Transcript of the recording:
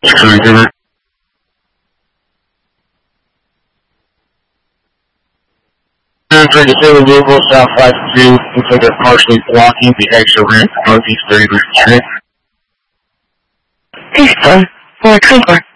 Cruiser. 37 vehicle south 52, looks like they're partially blocking the exit ramp northeast 30 Street. Eastbound, 424.